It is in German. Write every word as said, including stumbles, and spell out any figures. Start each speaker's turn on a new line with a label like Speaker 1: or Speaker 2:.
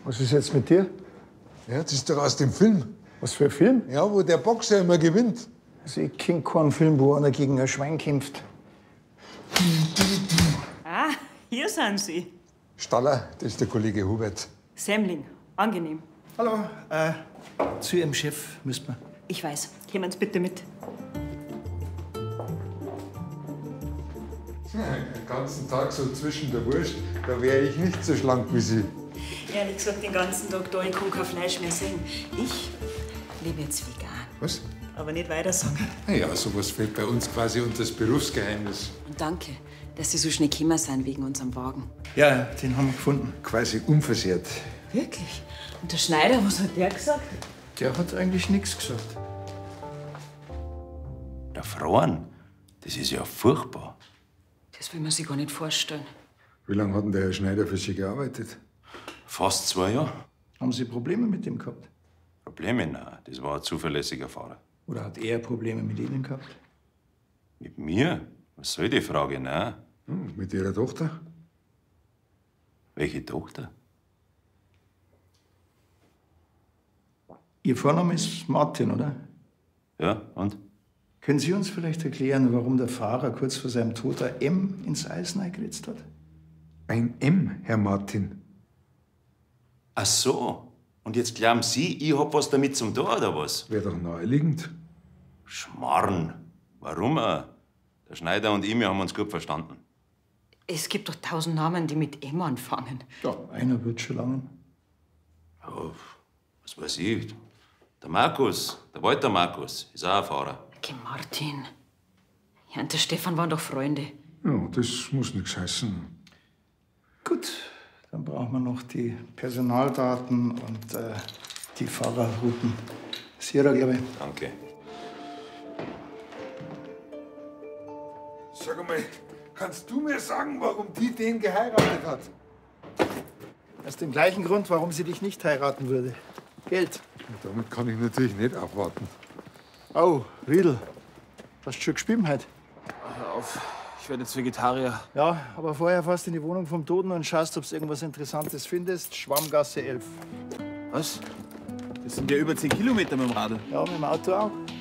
Speaker 1: Was ist jetzt mit dir?
Speaker 2: Ja, das ist doch aus dem Film.
Speaker 1: Was für ein Film?
Speaker 2: Ja, wo der Boxer immer gewinnt.
Speaker 1: Also ich kenn keinen Film, wo einer gegen ein Schwein kämpft.
Speaker 3: Ah, hier sind Sie.
Speaker 2: Staller, das ist der Kollege Hubert.
Speaker 3: Semmling, angenehm.
Speaker 1: Hallo, äh, zu Ihrem Chef müssten wir.
Speaker 3: Ich weiß. Kommen Sie bitte mit.
Speaker 2: Den ganzen Tag so zwischen der Wurst, da wäre ich nicht so schlank wie Sie.
Speaker 3: Ehrlich gesagt, den ganzen Tag da, ich kann kein Fleisch mehr sehen. Ich lebe jetzt vegan.
Speaker 2: Was?
Speaker 3: Aber nicht weiter sagen.
Speaker 2: Na ja, sowas fällt bei uns quasi unter das Berufsgeheimnis.
Speaker 3: Und danke, dass Sie so schnell gekommen sind wegen unserem Wagen.
Speaker 1: Ja, den haben wir gefunden.
Speaker 2: Quasi unversehrt.
Speaker 3: Wirklich? Und der Schneider, was hat der gesagt?
Speaker 1: Der hat eigentlich nichts gesagt.
Speaker 4: Der Frauen, das ist ja furchtbar.
Speaker 3: Das will man sich gar nicht vorstellen.
Speaker 2: Wie lange hat denn der Herr Schneider für Sie gearbeitet?
Speaker 4: Fast zwei Jahre.
Speaker 1: Haben Sie Probleme mit dem gehabt?
Speaker 4: Probleme? Nein, das war ein zuverlässiger Fahrer.
Speaker 1: Oder hat er Probleme mit Ihnen gehabt?
Speaker 4: Mit mir? Was soll die Frage? Nein.
Speaker 2: Hm, mit Ihrer Tochter?
Speaker 4: Welche Tochter?
Speaker 1: Ihr Vorname ist Martin, oder?
Speaker 4: Ja, und?
Speaker 1: Können Sie uns vielleicht erklären, warum der Fahrer kurz vor seinem Tod ein M ins Eisen eingeritzt hat?
Speaker 2: Ein M, Herr Martin.
Speaker 4: Ach so. Und jetzt glauben Sie, ich hab was damit zum tun, oder was?
Speaker 2: Wäre doch naheliegend.
Speaker 4: Schmarrn. Warum auch? Der Schneider und ich, wir haben uns gut verstanden.
Speaker 3: Es gibt doch tausend Namen, die mit M anfangen.
Speaker 1: Ja, einer wird schon langen.
Speaker 4: Ja, was weiß ich. Der Markus, der Walter Markus, ist auch ein Fahrer.
Speaker 3: Okay, Martin. Ja, und der Stefan waren doch Freunde.
Speaker 2: Ja, das muss nichts heißen.
Speaker 1: Gut, dann brauchen wir noch die Personaldaten und äh, die Fahrerrouten. Sierra, glaube ich.
Speaker 4: Danke.
Speaker 2: Sag mal, kannst du mir sagen, warum die den geheiratet hat?
Speaker 1: Aus dem gleichen Grund, warum sie dich nicht heiraten würde. Geld.
Speaker 2: Und damit kann ich natürlich nicht abwarten.
Speaker 1: Oh, Riedl. Hast du schon gespielt heute?
Speaker 5: Hör auf, ich werde jetzt Vegetarier.
Speaker 1: Ja, aber vorher fährst du in die Wohnung vom Toten und schaust, ob du irgendwas Interessantes findest. Schwammgasse elf.
Speaker 5: Was? Das sind ja über zehn Kilometer mit dem Radl.
Speaker 1: Ja, mit dem Auto auch.